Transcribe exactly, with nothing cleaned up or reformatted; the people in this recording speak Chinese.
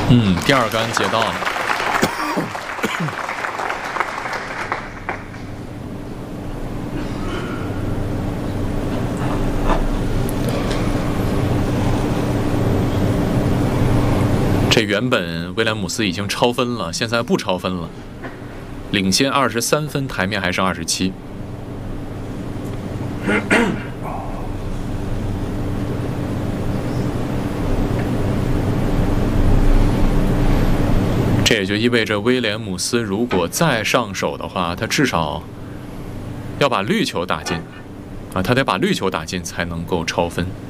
嗯，第二杆接到了。这原本威廉姆斯已经超分了，现在不超分了，领先二十三分，台面还剩二十七。这也就意味着威廉姆斯如果再上手的话，他至少要把绿球打进，啊，他得把绿球打进才能够超分。